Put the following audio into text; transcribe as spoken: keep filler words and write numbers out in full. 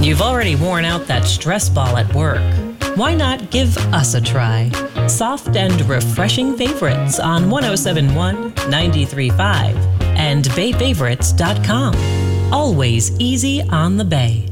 You've already worn out that stress ball at work. Why not give us a try? Soft and refreshing favorites on one oh seven point one, ninety-three point five and bay favorites dot com. Always easy on the bay.